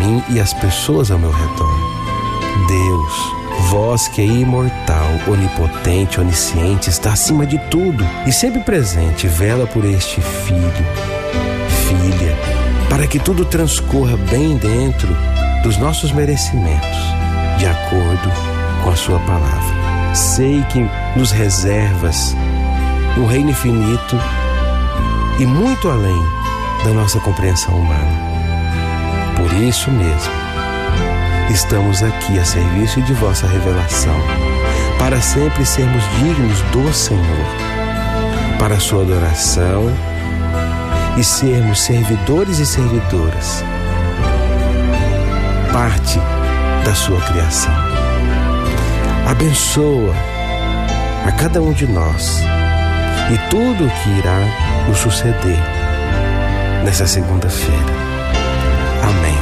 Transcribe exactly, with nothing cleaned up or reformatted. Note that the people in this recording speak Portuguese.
mim e as pessoas ao meu redor. Deus, vós que é imortal, onipotente, onisciente, está acima de tudo e sempre presente, vela por este filho, filha, para que tudo transcorra bem dentro dos nossos merecimentos, de acordo com a sua palavra. Sei que nos reservas um reino infinito e muito além da nossa compreensão humana. Por isso mesmo, estamos aqui a serviço de vossa revelação, para sempre sermos dignos do Senhor, para a sua adoração e sermos servidores e servidoras, parte da sua criação. Abençoa a cada um de nós e tudo o que irá nos suceder nessa segunda-feira. Amém.